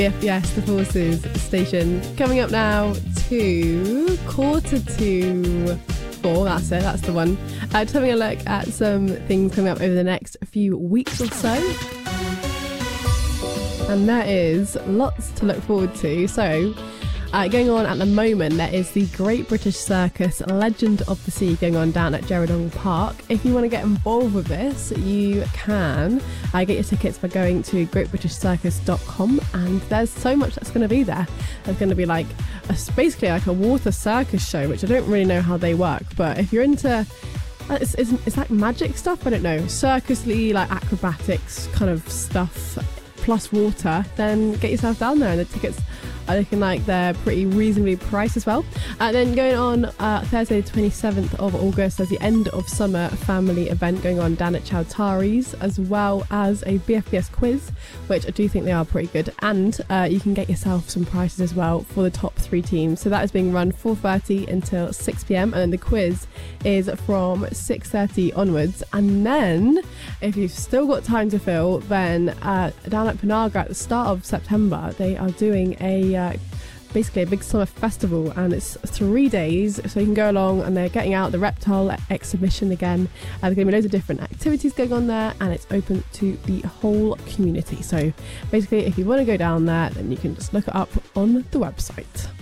Yes, the Forces station. Coming up now to 4:45. That's the one. Just having a look at some things coming up over the next few weeks or so. And there is lots to look forward to. So, going on at the moment, there is the Great British Circus Legend of the Sea going on down at Geraldong Park. If you want to get involved with this, you can get your tickets by going to greatbritishcircus.com, and there's so much that's going to be there. There's going to be basically like a water circus show, which I don't really know how they work, but if you're into it's like magic stuff, I don't know, circusly, like acrobatics kind of stuff plus water, then get yourself down there, and the tickets are looking like they're pretty reasonably priced as well. Then going on Thursday the 27th of August, there's the end of summer family event going on down at Chowtaris, as well as a BFBS quiz, which I do think they are pretty good, and you can get yourself some prizes as well for the top 3 teams. So that is being run 4:30 until 6pm, and then the quiz is from 6:30 onwards. And then if you've still got time to fill, then down at Panaga at the start of September, they are doing basically a big summer festival, and it's 3 days, so you can go along, and they're getting out the reptile exhibition again. There's going to be loads of different activities going on there, and it's open to the whole community. So basically, if you want to go down there, then you can just look it up on the website.